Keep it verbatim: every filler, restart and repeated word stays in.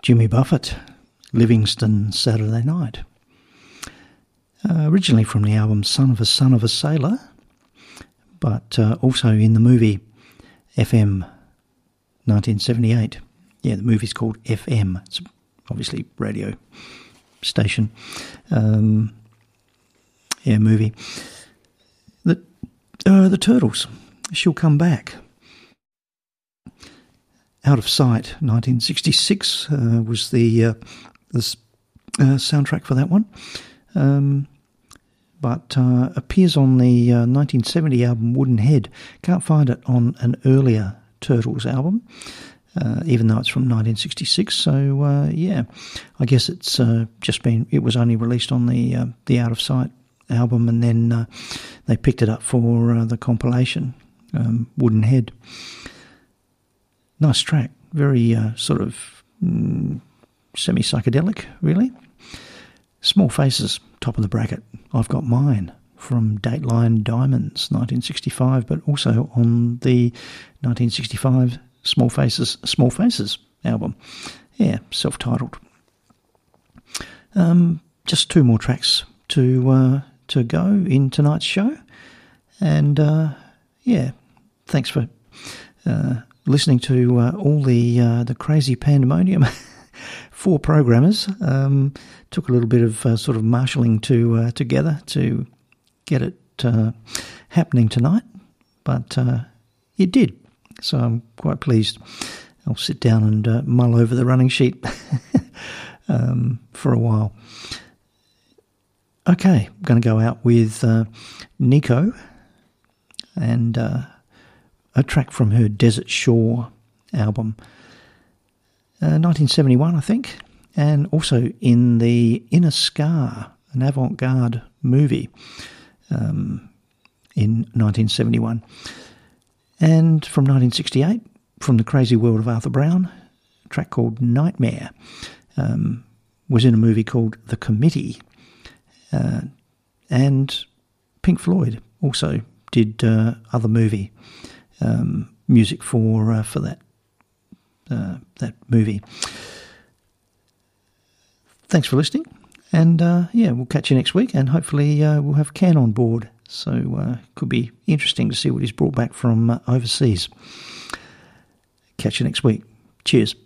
Jimmy Buffett, Livingston Saturday Night. Uh, originally from the album Son of a Son of a Sailor, but uh, also in the movie F M nineteen seventy-eight. Yeah, the movie's called F M. It's obviously radio station. Um, yeah, movie. The, uh, the Turtles, She'll Come Back. Out of Sight, nineteen sixty-six uh, was the, uh, the uh, soundtrack for that one. Um, but uh, appears on the uh, nineteen seventy album Wooden Head. Can't find it on an earlier Turtles album, uh, even though it's from nineteen sixty-six. So, uh, yeah, I guess it's uh, just been, it was only released on the uh, the Out of Sight album, and then uh, they picked it up for uh, the compilation, um, Wooden Head. Nice track, very uh, sort of mm, semi-psychedelic, really. Small Faces, top of the bracket. I've Got Mine from Dateline Diamonds, nineteen sixty-five, but also on the nineteen sixty-five Small Faces, Small Faces album. Yeah, self-titled. Um, just two more tracks to uh, to go in tonight's show, and uh, yeah, thanks for uh, listening to uh, all the uh, the crazy pandemonium. Four programmers. Um, took a little bit of uh, sort of marshalling to uh, together to get it uh, happening tonight, but uh, it did. So I'm quite pleased. I'll sit down and uh, mull over the running sheet um, for a while. Okay, I'm going to go out with uh, Nico and uh, a track from her Desert Shore album. Uh, nineteen seventy-one, I think, and also in the Inner Scar, an avant-garde movie um, in nineteen seventy-one. And from nineteen sixty-eight, from The Crazy World of Arthur Brown, a track called Nightmare, um, was in a movie called The Committee. Uh, and Pink Floyd also did uh, other movie um, music for uh, for that. Uh, that movie. Thanks for listening, and uh, yeah, we'll catch you next week, and hopefully uh, we'll have Ken on board, so uh, could be interesting to see what he's brought back from uh, overseas. Catch you next week. Cheers.